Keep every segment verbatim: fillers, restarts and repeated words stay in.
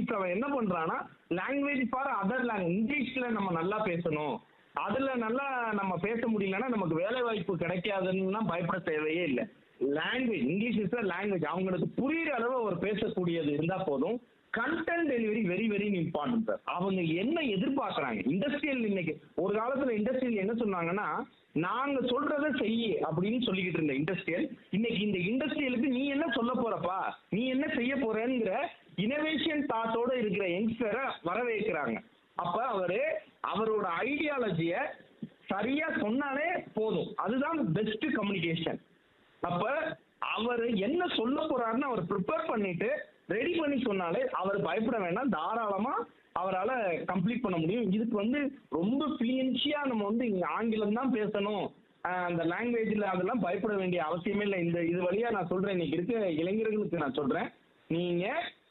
இப்ப அவன் என்ன பண்றான்னா லாங்குவேஜ் ஃபார் அதர் லாங்குவேஜ், இங்கிலீஷ்ல நம்ம நல்லா பேசணும், அதுல நல்லா நம்ம பேச முடியலன்னா நமக்கு வேலை வாய்ப்பு கிடைக்காதுன்னு பயப்பட தேவையே இல்லை. லாங்குவேஜ், இங்கிலீஷ் இஸ் லாங்குவேஜ், அவங்களுக்கு புரியுற அளவு அவர் பேசக்கூடியது இருந்தா போதும். Content delivery very very important sir. அவங்க என்ன எதிர்பார்க்கறாங்க இண்டஸ்ட்ரியல், இன்னைக்கு ஒரு காலத்துல இண்டஸ்ட்ரியல் என்ன சொன்னாங்கன்னா நாங்க சொல்றதை செய்ய அப்படின்னு சொல்லிக்கிட்டு இருந்த இண்டஸ்ட்ரியல், இன்னைக்கு இந்த இண்டஸ்ட்ரியலுக்கு நீ என்ன சொல்ல போறப்பா, நீ என்ன செய்ய போறேங்கிற இனோவேஷன் தாட்டோட இருக்கிற யங்ஸ்டரை வரவேற்கிறாங்க. அப்ப அவரு அவரோட ஐடியாலஜிய சரியா சொன்னாலே போதும், அதுதான் பெஸ்ட் கம்யூனிகேஷன். அப்ப அவர் என்ன சொல்ல போறாருன்னு அவர் ப்ரிப்பேர் பண்ணிட்டு ரெடி பண்ணி சொன்னாலே அவர் பயப்பட வேண்டாம், தாராளமா அவரால் கம்ப்ளீட் பண்ண முடியும். இதுக்கு வந்து ரொம்ப ஃப்ளூயன்சியா நம்ம வந்து இங்க ஆங்கிலம் தான் பேசணும், அந்த லாங்குவேஜ்ல அதெல்லாம் பயப்பட வேண்டிய அவசியமே இல்லை. இந்த இது வழியா நான் சொல்றேன், இன்னைக்கு இருக்க இளைஞர்களுக்கு நான் சொல்றேன், நீங்க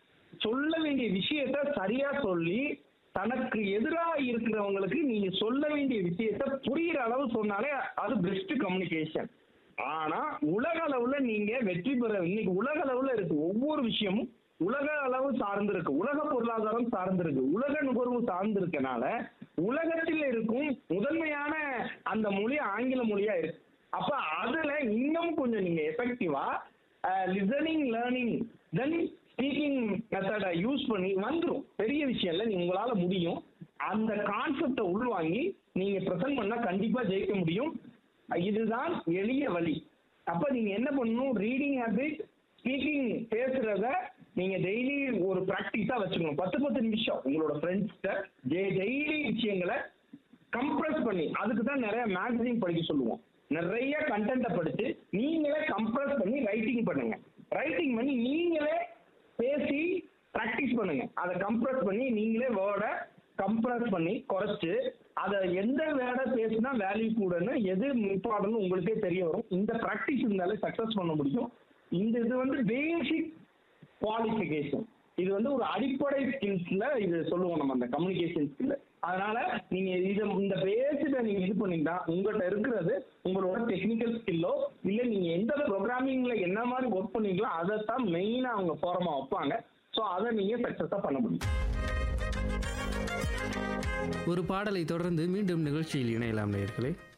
சொல்ல வேண்டிய விஷயத்த சரியா சொல்லி தனக்கு எதிராக இருக்கிறவங்களுக்கு நீங்க சொல்ல வேண்டிய விஷயத்த புரியுற அளவு சொன்னாலே அது பெஸ்ட் கம்யூனிகேஷன். ஆனா உலக அளவுல நீங்க வெற்றி பெற, இன்னைக்கு உலக அளவுல இருக்கு ஒவ்வொரு விஷயமும் உலக அளவு சார்ந்து இருக்கு, உலக பொருளாதாரம் சார்ந்து இருக்கு, உலக நுகர்வு சார்ந்து இருக்கனால உலகத்தில் இருக்கும் முதன்மையான அந்த மொழி ஆங்கில மொழியா இருக்கு. அப்ப அதுல இன்னும் கொஞ்சம் நீங்க எஃபெக்டிவா லிசனிங், லேர்னிங், தென் ஸ்பீக்கிங் மெத்தடை யூஸ் பண்ணி வந்துடும். பெரிய விஷயம் இல்லை, நீங்க உங்களால முடியும். அந்த கான்செப்டை உள்வாங்கி நீங்க ப்ரெசென்ட் பண்ணா கண்டிப்பா ஜெயிக்க முடியும். இதுதான் எளிய வழி. அப்ப நீங்க என்ன பண்ணணும், ரீடிங் ஹேபிட், ஸ்பீக்கிங் பேசுறத நீங்க டெய்லி ஒரு பிராக்டிஸா வச்சுக்கணும். பத்து பத்து நிமிஷம் உங்களோட ஃப்ரெண்ட்ஸ்கிட்ட டெய்லி விஷயங்களை கம்ப்ரஸ் பண்ணி, அதுக்கு தான் நிறைய மேகசின் படிக்க சொல்லுவோம். நிறைய கண்டென்ட்டை படிச்சு நீங்களே கம்ப்ரஸ் பண்ணி ரைட்டிங் பண்ணுங்க. ரைட்டிங் பண்ணி நீங்களே பேசி ப்ராக்டிஸ் பண்ணுங்க. அதை கம்ப்ரஸ் பண்ணி நீங்களே வேர்டை கம்ப்ரஸ் பண்ணி குறைச்சு அதை எந்த வேர்டை பேசினா வேல்யூ கூடன்னு எது இம்பார்ட்டன் உங்களுக்கே தெரிய வரும். இந்த ப்ராக்டிஸ் இருந்தாலே சக்ஸஸ் பண்ண முடியும். இந்த இது வந்து பேசிக் குவாலிஃபிகேஷன், இது வந்து ஒரு அடிப்படை ஸ்கில்ஸ்ல இது சொல்லுவோம் நம்ம, அந்த கம்யூனிகேஷன் ஸ்கில். அதனால நீங்க இது இந்த பேசிக்கை நீங்க இது பண்ணீங்கன்னா உங்கள்கிட்ட இருக்கிறது உங்களோட டெக்னிக்கல் ஸ்கில்லோ இல்லை நீங்க எந்த ப்ரோக்ராமிங்ல என்ன மாதிரி ஒர்க் பண்ணீங்களோ அதை தான் மெயினா அவங்க ஃபாரமா வைப்பாங்க. ஸோ அதை நீங்க சக்சஸா பண்ண முடியும். ஒரு பாடலை தொடர்ந்து மீண்டும் நிகழ்ச்சியில் இணையலாம் நேயர்களே.